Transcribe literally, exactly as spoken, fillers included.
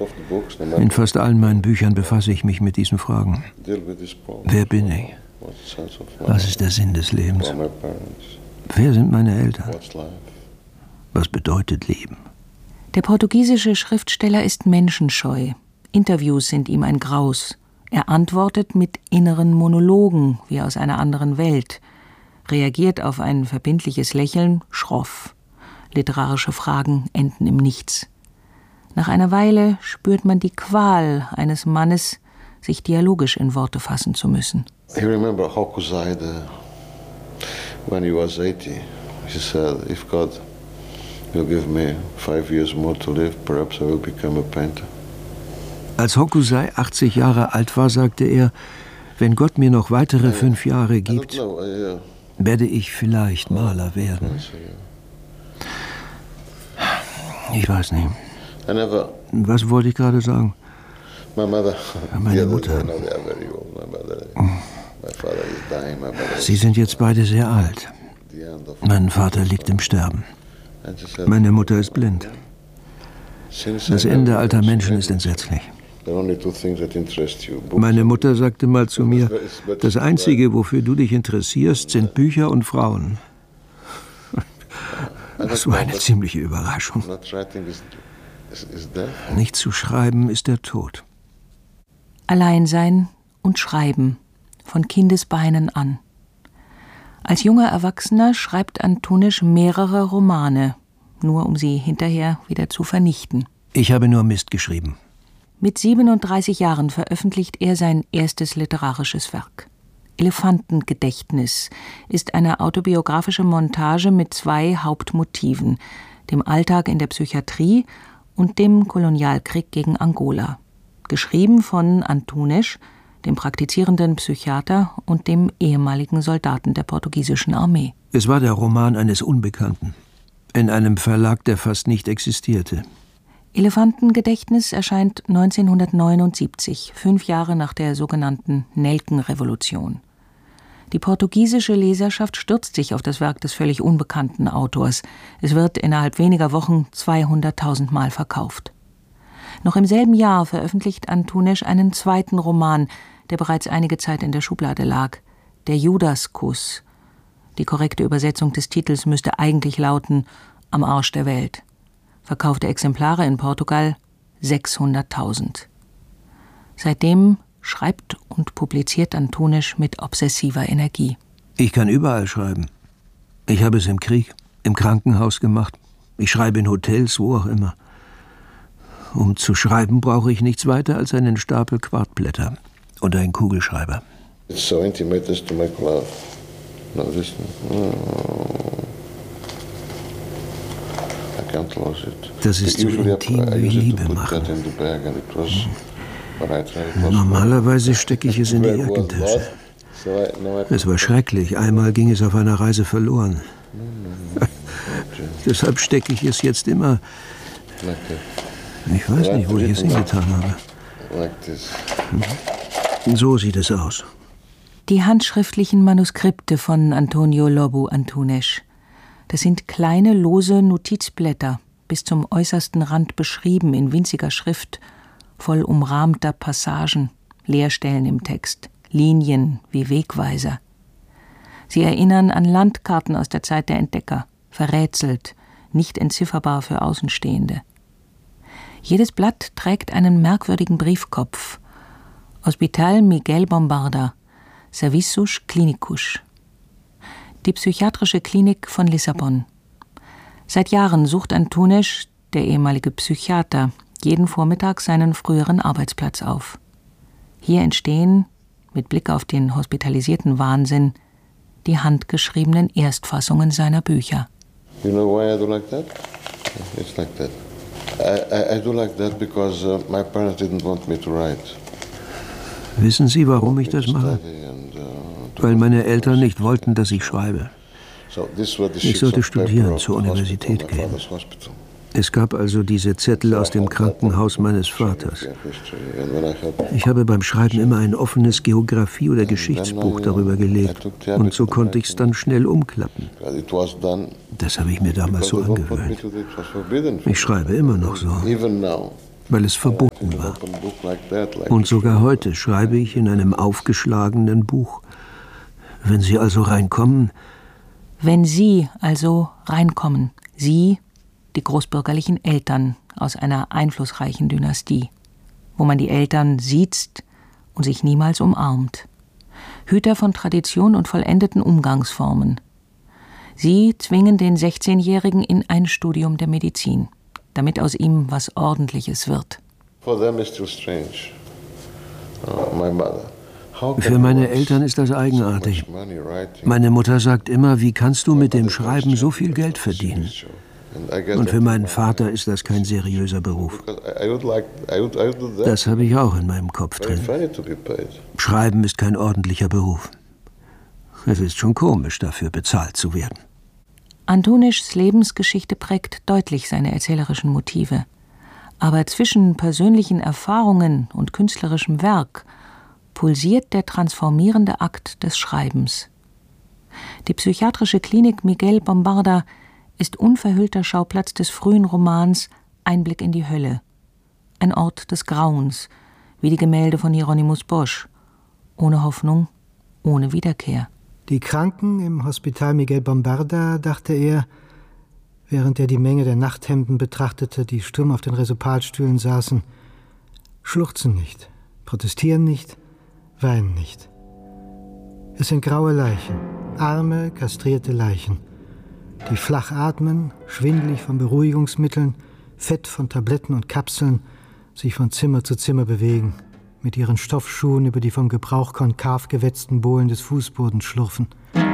In fast allen meinen Büchern befasse ich mich mit diesen Fragen. Wer bin ich? Was ist der Sinn des Lebens? Wer sind meine Eltern? Was bedeutet Leben? Der portugiesische Schriftsteller ist menschenscheu. Interviews sind ihm ein Graus. Er antwortet mit inneren Monologen, wie aus einer anderen Welt, reagiert auf ein verbindliches Lächeln schroff. Literarische Fragen enden im Nichts. Nach einer Weile spürt man die Qual eines Mannes, sich dialogisch in Worte fassen zu müssen. I remember Hokusai, the, when he was eighty, he said, if God will give me five years more to live, perhaps I will become a painter. Als Hokusai achtzig Jahre alt war, sagte er, wenn Gott mir noch weitere fünf Jahre gibt, werde ich vielleicht Maler werden. Ich weiß nicht. Was wollte ich gerade sagen? Meine Mutter. Sie sind jetzt beide sehr alt. Mein Vater liegt im Sterben. Meine Mutter ist blind. Das Ende alter Menschen ist entsetzlich. Meine Mutter sagte mal zu mir, das Einzige, wofür du dich interessierst, sind Bücher und Frauen. Das war eine ziemliche Überraschung. Nicht zu schreiben ist der Tod. Alleinsein und Schreiben, von Kindesbeinen an. Als junger Erwachsener schreibt Antunes mehrere Romane, nur um sie hinterher wieder zu vernichten. Ich habe nur Mist geschrieben. Mit siebenunddreißig Jahren veröffentlicht er sein erstes literarisches Werk. Elefantengedächtnis ist eine autobiografische Montage mit zwei Hauptmotiven, dem Alltag in der Psychiatrie und dem Kolonialkrieg gegen Angola. Geschrieben von Antunes, dem praktizierenden Psychiater und dem ehemaligen Soldaten der portugiesischen Armee. Es war der Roman eines Unbekannten, in einem Verlag, der fast nicht existierte. Elefantengedächtnis erscheint neunzehnhundertneunundsiebzig, fünf Jahre nach der sogenannten Nelkenrevolution. Die portugiesische Leserschaft stürzt sich auf das Werk des völlig unbekannten Autors. Es wird innerhalb weniger Wochen zweihunderttausend Mal verkauft. Noch im selben Jahr veröffentlicht Antunes einen zweiten Roman, der bereits einige Zeit in der Schublade lag, Der Judaskuss. Die korrekte Übersetzung des Titels müsste eigentlich lauten Am Arsch der Welt. Verkaufte Exemplare in Portugal sechshunderttausend. Seitdem schreibt und publiziert Antunes mit obsessiver Energie. Ich kann überall schreiben. Ich habe es im Krieg, im Krankenhaus gemacht. Ich schreibe in Hotels, wo auch immer. Um zu schreiben, brauche ich nichts weiter als einen Stapel Quartblätter und einen Kugelschreiber. It's so intimate as to make love. No, listen. I can't lose it. Das ist so intim wie Liebe machen. Normalerweise stecke ich es in die Jackentasche. Es war schrecklich. Einmal ging es auf einer Reise verloren. Deshalb stecke ich es jetzt immer. Ich weiß nicht, wo ich es hingetan habe. So sieht es aus. Die handschriftlichen Manuskripte von Antonio Lobo Antunes. Das sind kleine, lose Notizblätter, bis zum äußersten Rand beschrieben in winziger Schrift, voll umrahmter Passagen, Leerstellen im Text, Linien wie Wegweiser. Sie erinnern an Landkarten aus der Zeit der Entdecker, verrätselt, nicht entzifferbar für Außenstehende. Jedes Blatt trägt einen merkwürdigen Briefkopf. Hospital Miguel Bombarda, Serviços Clínicos. Die psychiatrische Klinik von Lissabon. Seit Jahren sucht Antunes, der ehemalige Psychiater, jeden Vormittag seinen früheren Arbeitsplatz auf. Hier entstehen, mit Blick auf den hospitalisierten Wahnsinn, die handgeschriebenen Erstfassungen seiner Bücher. You know why I do like that? It's like that. I, I, I do like that because uh, my parents didn't want me to write. Wissen Sie, warum ich das mache? Weil meine Eltern nicht wollten, dass ich schreibe. Ich sollte studieren, zur Universität gehen. Es gab also diese Zettel aus dem Krankenhaus meines Vaters. Ich habe beim Schreiben immer ein offenes Geografie- oder Geschichtsbuch darüber gelegt. Und so konnte ich es dann schnell umklappen. Das habe ich mir damals so angewöhnt. Ich schreibe immer noch so. weil es verboten war. Und sogar heute schreibe ich in einem aufgeschlagenen Buch. Wenn Sie also reinkommen... Wenn Sie also reinkommen, Sie, die großbürgerlichen Eltern aus einer einflussreichen Dynastie, wo man die Eltern siezt und sich niemals umarmt. Hüter von Tradition und vollendeten Umgangsformen. Sie zwingen den sechzehnjährigen in ein Studium der Medizin, damit aus ihm was Ordentliches wird. Für meine Eltern ist das eigenartig. Meine Mutter sagt immer, wie kannst du mit dem Schreiben so viel Geld verdienen? Und für meinen Vater ist das kein seriöser Beruf. Das habe ich auch in meinem Kopf drin. Schreiben ist kein ordentlicher Beruf. Es ist schon komisch, dafür bezahlt zu werden. Antuneschs Lebensgeschichte prägt deutlich seine erzählerischen Motive. Aber zwischen persönlichen Erfahrungen und künstlerischem Werk pulsiert der transformierende Akt des Schreibens. Die psychiatrische Klinik Miguel Bombarda ist unverhüllter Schauplatz des frühen Romans Einblick in die Hölle. Ein Ort des Grauens, wie die Gemälde von Hieronymus Bosch. Ohne Hoffnung, ohne Wiederkehr. Die Kranken im Hospital Miguel Bombarda, dachte er, während er die Menge der Nachthemden betrachtete, die stumm auf den Resopalstühlen saßen, schluchzen nicht, protestieren nicht, weinen nicht. Es sind graue Leichen, arme, kastrierte Leichen, die flach atmen, schwindelig von Beruhigungsmitteln, fett von Tabletten und Kapseln, sich von Zimmer zu Zimmer bewegen, mit ihren Stoffschuhen über die vom Gebrauch konkav gewetzten Bohlen des Fußbodens schlurfen.